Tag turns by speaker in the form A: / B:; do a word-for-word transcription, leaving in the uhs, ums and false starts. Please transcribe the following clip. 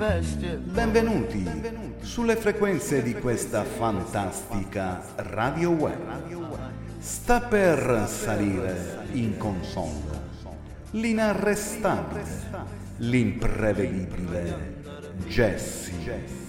A: Benvenuti sulle frequenze di questa fantastica radio web. Sta per salire in console l'inarrestabile, l'imprevedibile Jesse